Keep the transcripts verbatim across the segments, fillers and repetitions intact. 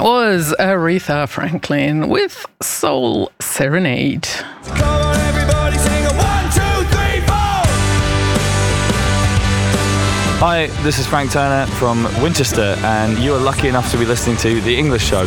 was Aretha Franklin with Soul Serenade. Come on, everybody, sing a one, two, three, four. Hi, this is Frank Turner from Winchester, and you are lucky enough to be listening to The English Show.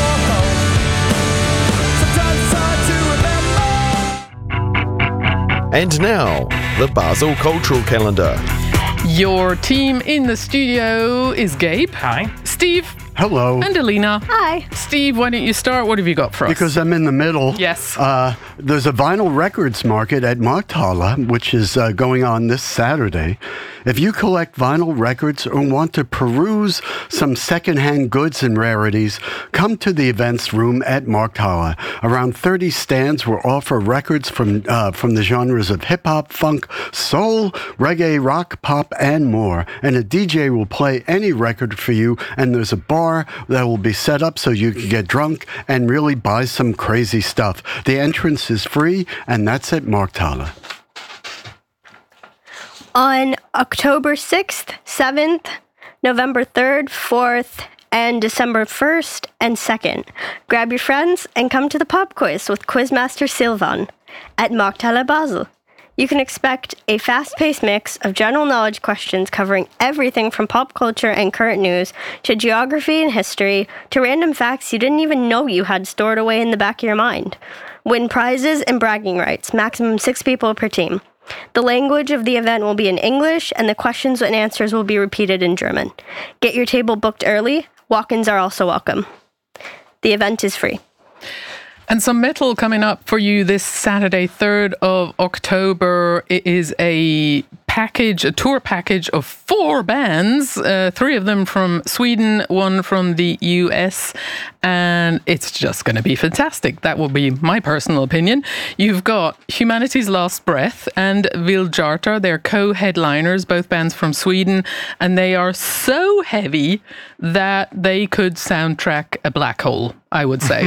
And now, the Basel Cultural Calendar. Your team in the studio is Gabe. Hi. Steve. Hello. And Alina. Hi. Steve, why don't you start? What have you got for us? Because I'm in the middle. Yes. Uh, there's a vinyl records market at Markthalle, which is uh, going on this Saturday. If you collect vinyl records or want to peruse some secondhand goods and rarities, come to the events room at Markthalle. Around thirty stands will offer records from uh, from the genres of hip-hop, funk, soul, reggae, rock, pop, and more. And a D J will play any record for you, and there's a bar that will be set up so you can get drunk and really buy some crazy stuff. The entrance is free, and that's at Markthalle. On October sixth, seventh, November third, fourth, and December first and second, grab your friends and come to the pop quiz with Quizmaster Silvan at Markthalle Basel. You can expect a fast-paced mix of general knowledge questions covering everything from pop culture and current news to geography and history to random facts you didn't even know you had stored away in the back of your mind. Win prizes and bragging rights, maximum six people per team. The language of the event will be in English, and the questions and answers will be repeated in German. Get your table booked early. Walk-ins are also welcome. The event is free. And some metal coming up for you this Saturday, third of October. It is a package, a tour package of four bands, uh, three of them from Sweden, one from the U S, and it's just going to be fantastic. That will be my personal opinion. You've got Humanity's Last Breath and Vildhjarta. They're co-headliners, both bands from Sweden, and they are so heavy that they could soundtrack a black hole, I would say.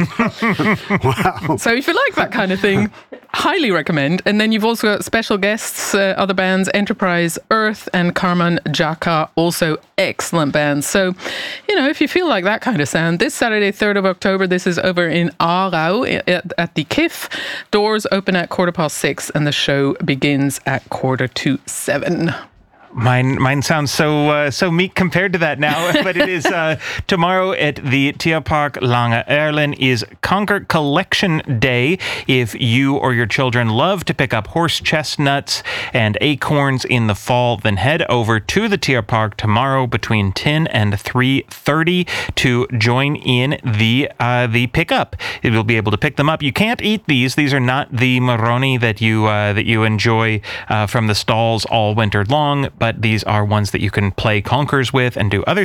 Wow. So if you like that kind of thing, highly recommend. And then you've also got special guests, uh, other bands, Enterprise Earth and Carmen Jaka, also excellent bands. So, you know, if you feel like that kind of sound, this Saturday, third of October, this is over in Aarau at, at the K I F. Doors open at quarter past six and the show begins at quarter to seven. Mine, mine sounds so uh, so meek compared to that now, but it is uh, tomorrow at the Tierpark Lange Erlen is Conquer Collection Day. If you or your children love to pick up horse chestnuts and acorns in the fall, then head over to the Tierpark tomorrow between ten and three thirty to join in the uh, the pickup. You will be able to pick them up. You can't eat these; these are not the maroni that you uh, that you enjoy uh, from the stalls all winter long. But these are ones that you can play conkers with and do other